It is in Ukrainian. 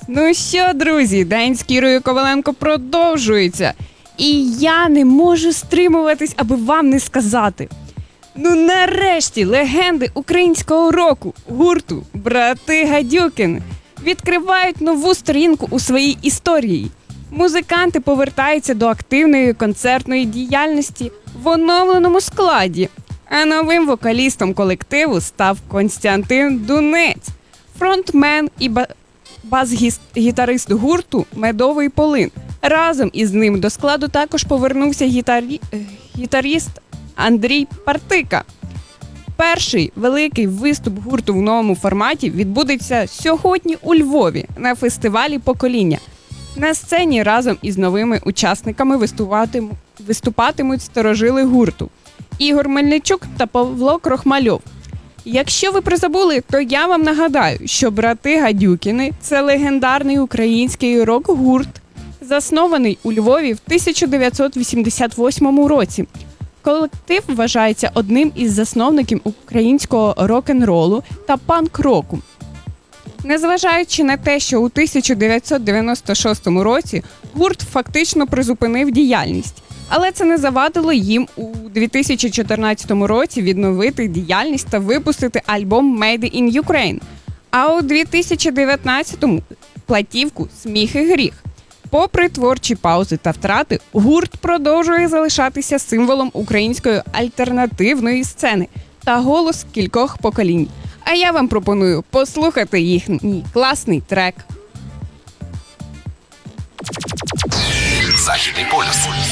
Ну що, друзі, день з Кірою Коваленко продовжується. І я не можу стримуватись, аби вам не сказати. Ну нарешті легенди українського року гурту «Брати Гадюкіни» відкривають нову сторінку у своїй історії. Музиканти повертаються до активної концертної діяльності в оновленому складі. А новим вокалістом колективу став Костянтин Дунець, фронтмен і бас-гітарист гурту «Медовий полин». Разом із ним до складу також повернувся гітарист Андрій Партика. Перший великий виступ гурту в новому форматі відбудеться сьогодні у Львові на фестивалі «Покоління». На сцені разом із новими учасниками виступатимуть старожили гурту Ігор Мельничук та Павло Крохмальов. Якщо ви призабули, то я вам нагадаю, що «Брати Гадюкіни» – це легендарний український рок-гурт, заснований у Львові в 1988 році. Колектив вважається одним із засновників українського рок-н-ролу та панк-року. Незважаючи на те, що у 1996 році гурт фактично призупинив діяльність, але це не завадило їм у 2014 році відновити діяльність та випустити альбом «Made in Ukraine», а у 2019-му – платівку «Сміх і гріх». Попри творчі паузи та втрати, гурт продовжує залишатися символом української альтернативної сцени та голос кількох поколінь. А я вам пропоную послухати їхній класний трек. Західний полюс.